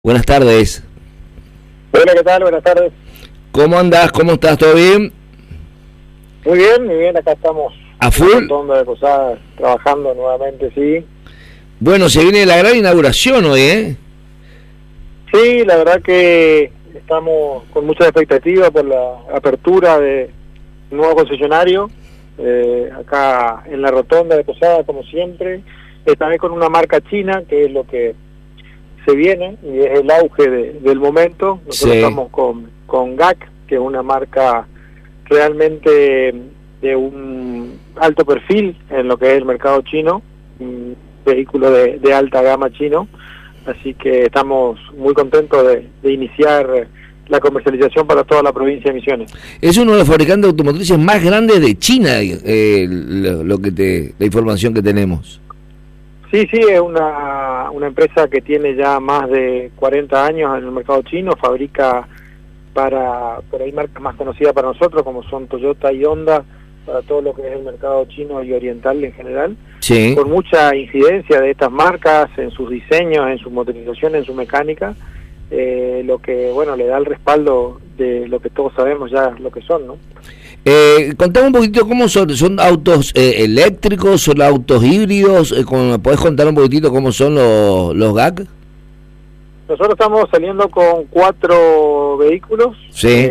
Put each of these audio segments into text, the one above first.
Buenas tardes. Hola, ¿qué tal? Buenas tardes. ¿Cómo andás? ¿Cómo estás? ¿Todo bien? Muy bien, acá estamos. ¿A full? Un montón de Posadas trabajando nuevamente, sí. Bueno, se viene la gran inauguración hoy, ¿eh? Sí, la verdad que estamos con mucha expectativa por la apertura de un nuevo concesionario, acá en la rotonda de Posadas, como siempre, esta vez con una marca china, que es lo que se viene y es el auge del momento. Nosotros estamos con GAC, que es una marca realmente de un alto perfil en lo que es el mercado chino, un vehículo de alta gama chino, así que estamos muy contentos de iniciar la comercialización para toda la provincia de Misiones. Es uno de los fabricantes automotrices más grandes de China, la información que tenemos. Sí, es una empresa que tiene ya más de 40 años en el mercado chino, fabrica por ahí marcas más conocidas para nosotros, como son Toyota y Honda, para todo lo que es el mercado chino y oriental en general, sí, con mucha incidencia de estas marcas en sus diseños, en su motorización, en su mecánica, lo que, bueno, le da el respaldo de lo que todos sabemos ya lo que son, ¿no? Contame un poquitito cómo son autos eléctricos, son autos híbridos, ¿podés contar un poquitito cómo son los GAC? Nosotros estamos saliendo con 4 vehículos, sí,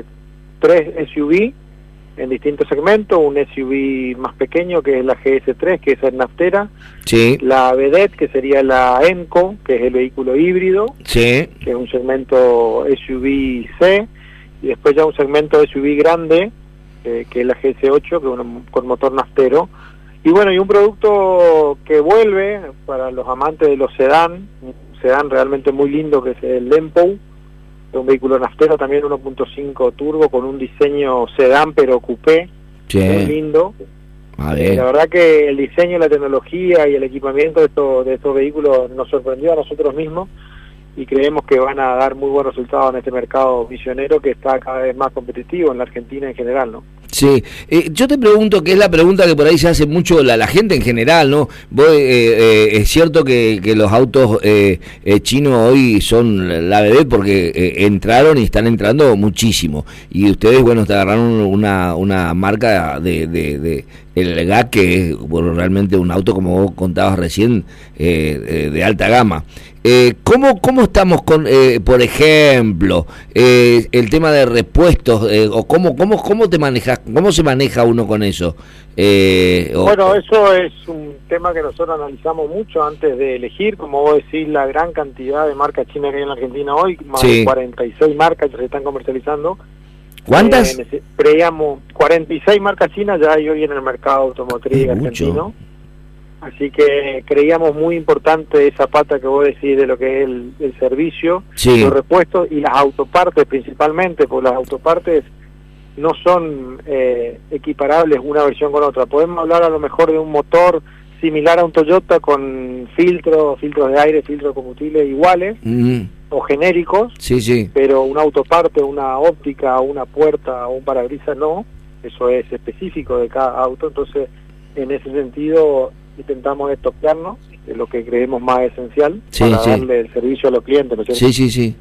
3 SUV en distintos segmentos, un SUV más pequeño que es la GS3, que es el naftera, sí, la Vedet, que sería la ENCO, que es el vehículo híbrido, sí, que es un segmento SUV C, y después ya un segmento SUV grande, que es la GS8, que es con motor naftero. Y bueno, y un producto que vuelve para los amantes de los sedán, un sedán realmente muy lindo, que es el Lempo, un vehículo naftero también 1.5 turbo con un diseño sedán pero coupé, sí, muy lindo. La verdad que el diseño, la tecnología y el equipamiento de estos vehículos nos sorprendió a nosotros mismos y creemos que van a dar muy buenos resultados en este mercado misionero que está cada vez más competitivo en la Argentina en general, ¿no? Sí, yo te pregunto, que es la pregunta que por ahí se hace mucho la gente en general, ¿no? Es cierto que los autos chinos hoy son la bebé porque entraron y están entrando muchísimo, y ustedes, bueno, te agarraron una marca de el GAC, que es, bueno, realmente un auto, como vos contabas recién, de alta gama. ¿Cómo estamos con, por ejemplo, el tema de repuestos, o cómo te manejas, cómo se maneja uno con eso? Bueno, eso es un tema que nosotros analizamos mucho antes de elegir, como vos decís, la gran cantidad de marcas chinas que hay en la Argentina hoy, más de 46 marcas que se están comercializando. ¿Cuántas? Creíamos 46 marcas chinas ya hay hoy en el mercado automotriz argentino. Mucho. Así que creíamos muy importante esa pata que vos decís de lo que es el servicio, sí, los repuestos y las autopartes principalmente, porque las autopartes no son equiparables una versión con otra. Podemos hablar a lo mejor de un motor similar a un Toyota con filtros de aire, filtros de combustible iguales, o genéricos, sí, pero una autoparte, una óptica, una puerta o un parabrisas no, eso es específico de cada auto. Entonces, en ese sentido, intentamos estoquearnos, es lo que creemos más esencial, para darle el servicio a los clientes, ¿no es cierto? Sí.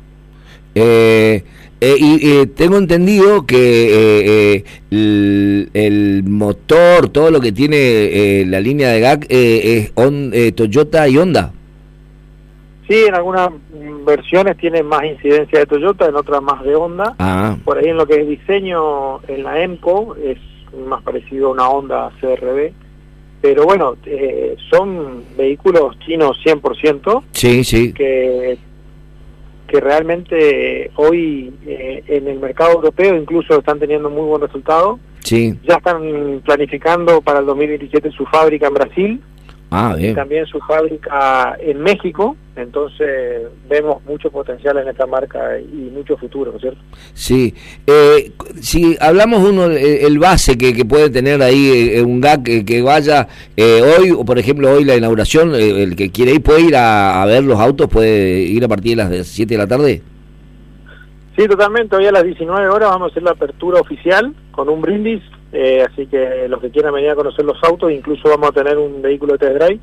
Y tengo entendido que el motor, todo lo que tiene la línea de GAC, es Toyota y Honda. Sí, en algunas versiones tiene más incidencia de Toyota, en otras más de Honda. Por ahí en lo que es diseño, en la ENCO es más parecido a una Honda CR-V. Pero bueno, son vehículos chinos 100%, sí, que realmente hoy en el mercado europeo incluso están teniendo muy buen resultado. Sí. Ya están planificando para el 2027 su fábrica en Brasil, bien, y también su fábrica en México. Entonces vemos mucho potencial en esta marca y mucho futuro, ¿no es cierto? Sí. Si hablamos el base que puede tener ahí un GAC que vaya hoy, o por ejemplo hoy la inauguración, el que quiere ir puede ir a ver los autos, puede ir a partir de las 7 de la tarde. Sí, totalmente. Hoy a las 19 horas vamos a hacer la apertura oficial con un brindis, así que los que quieran venir a conocer los autos, incluso vamos a tener un vehículo de test drive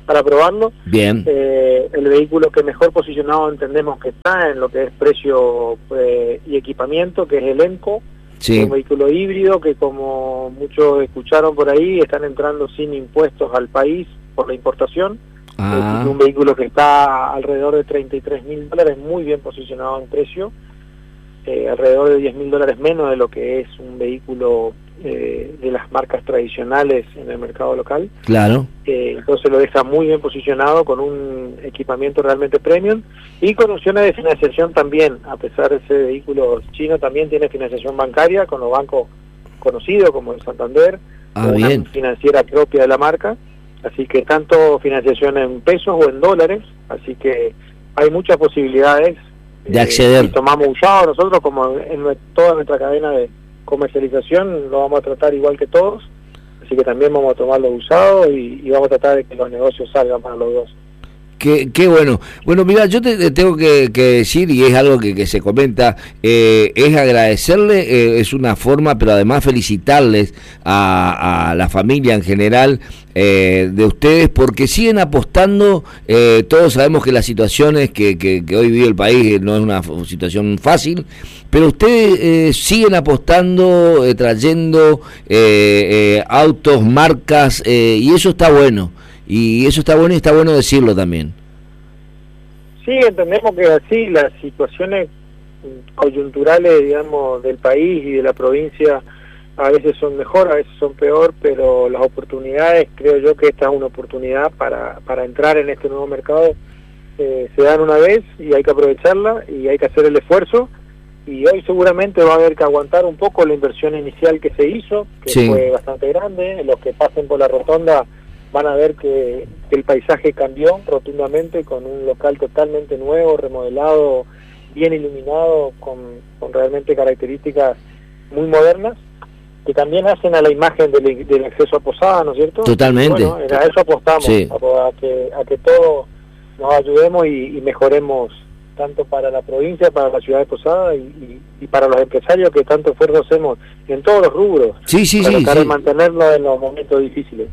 para probarlo. Bien. El vehículo que mejor posicionado entendemos que está en lo que es precio y equipamiento, que es el ENCO. Sí. Un vehículo híbrido que, como muchos escucharon por ahí, están entrando sin impuestos al país por la importación. Es un vehículo que está alrededor de $33.000, muy bien posicionado en precio, alrededor de $10.000 menos de lo que es un vehículo de las marcas tradicionales en el mercado local. Claro. Entonces lo deja muy bien posicionado, con un equipamiento realmente premium y con opciones de financiación también. A pesar de ese vehículo chino, también tiene financiación bancaria con los bancos conocidos como el Santander, una financiera propia de la marca. Así que tanto financiación en pesos o en dólares, así que hay muchas posibilidades de acceder. Y tomamos usado nosotros, como en toda nuestra cadena de comercialización, lo vamos a tratar igual que todos, así que también vamos a tomar los usados y vamos a tratar de que los negocios salgan para los dos. Qué bueno. Bueno, mira, yo te tengo que decir, y es algo que se comenta, es agradecerle, es una forma, pero además felicitarles a la familia en general de ustedes, porque siguen apostando. Todos sabemos que las situaciones que hoy vive el país no es una situación fácil, pero ustedes siguen apostando, trayendo autos, marcas, y eso está bueno. Y eso está bueno, y está bueno decirlo también. Sí, entendemos que así las situaciones coyunturales, digamos, del país y de la provincia a veces son mejor, a veces son peor, pero las oportunidades, creo yo que esta es una oportunidad para entrar en este nuevo mercado, se dan una vez y hay que aprovecharla y hay que hacer el esfuerzo, y hoy seguramente va a haber que aguantar un poco la inversión inicial que se hizo, que sí, fue bastante grande. Los que pasen por la rotonda van a ver que el paisaje cambió rotundamente, con un local totalmente nuevo, remodelado, bien iluminado, con realmente características muy modernas, que también hacen a la imagen del acceso a Posada, ¿no es cierto? Totalmente. Bueno, a eso apostamos, sí, a que todos nos ayudemos y mejoremos, tanto para la provincia, para la ciudad de Posada y para los empresarios que tanto esfuerzo hacemos en todos los rubros, para tratar de mantenerlo en los momentos difíciles.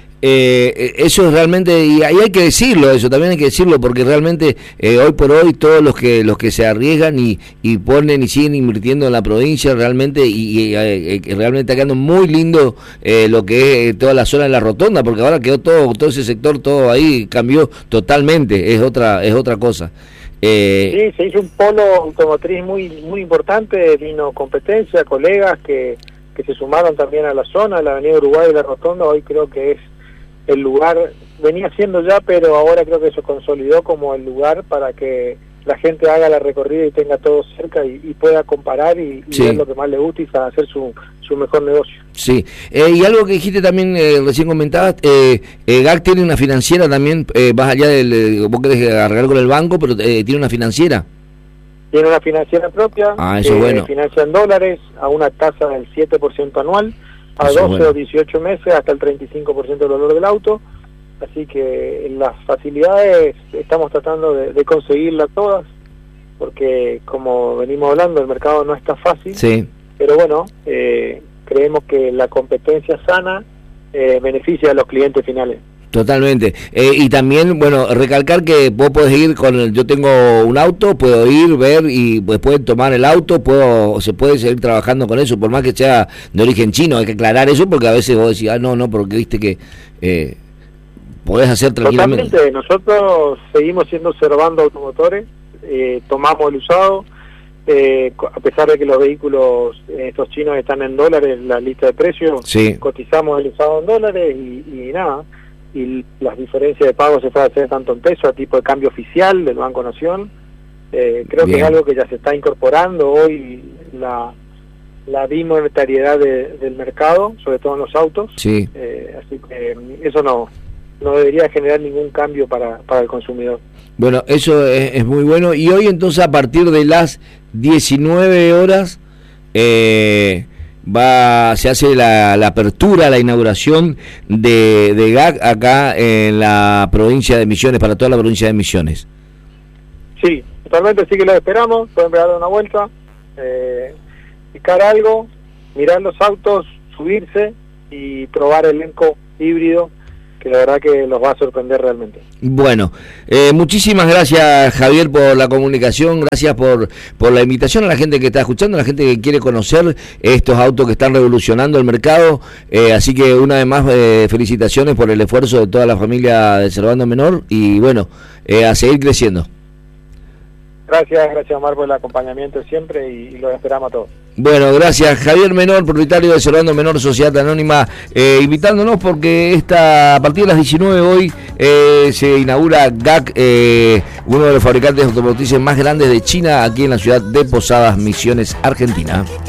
Eso es realmente, y ahí hay que decirlo, eso también hay que decirlo, porque realmente hoy por hoy todos los que se arriesgan y ponen y siguen invirtiendo en la provincia realmente, y realmente está quedando muy lindo lo que es toda la zona de la rotonda, porque ahora quedó todo ese sector, todo ahí cambió totalmente, es otra cosa. Sí, se hizo un polo automotriz muy importante, vino competencia, colegas que se sumaron también a la zona, la Avenida Uruguay y la rotonda. Hoy creo que es el lugar, venía siendo ya, pero ahora creo que se consolidó como el lugar para que la gente haga la recorrida y tenga todo cerca y pueda comparar y ver lo que más le gusta y para hacer su mejor negocio. Sí, y algo que dijiste también, recién comentabas, GAC tiene una financiera también, más allá vos querés arreglar con el banco, pero tiene una financiera. Tiene una financiera propia, eso es bueno. Financia en dólares a una tasa del 7% anual, a eso 12 o 18 meses, hasta el 35% del valor del auto. Así que las facilidades estamos tratando de conseguirlas todas, porque como venimos hablando, el mercado no está fácil, sí, pero bueno, creemos que la competencia sana beneficia a los clientes finales. Totalmente. Y también, bueno, recalcar que vos podés ir yo tengo un auto, puedo ir, ver y pues pueden tomar el auto, se puede seguir trabajando con eso, por más que sea de origen chino. Hay que aclarar eso, porque a veces vos decís, no, porque viste que podés hacer tranquilamente. Totalmente, nosotros seguimos siendo Servando Automotores, tomamos el usado, a pesar de que los vehículos estos chinos están en dólares, la lista de precios, sí, cotizamos el usado en dólares y nada. Y las diferencias de pago se pueden hacer tanto en peso, a tipo de cambio oficial del Banco Nación. Creo que es algo que ya se está incorporando hoy, la bimonetariedad del mercado, sobre todo en los autos. Sí. Así que eso no debería generar ningún cambio para el consumidor. Bueno, eso es muy bueno. Y hoy entonces, a partir de las 19 horas, se hace la apertura, la inauguración de GAC acá en la provincia de Misiones, para toda la provincia de Misiones. Sí, totalmente, sí que lo esperamos. Pueden pegar una vuelta, picar algo, mirar los autos, subirse y probar el ENCO híbrido, la verdad que los va a sorprender realmente. Bueno, muchísimas gracias, Javier, por la comunicación, gracias por la invitación a la gente que está escuchando, a la gente que quiere conocer estos autos que están revolucionando el mercado, así que una vez más felicitaciones por el esfuerzo de toda la familia de Servando Menor y bueno, a seguir creciendo. Gracias Omar por el acompañamiento siempre y los esperamos a todos. Bueno, gracias. Javier Menor, propietario de Servando Menor Sociedad Anónima, invitándonos porque a partir de las 19 hoy se inaugura GAC, uno de los fabricantes automotrices más grandes de China, aquí en la ciudad de Posadas, Misiones, Argentina.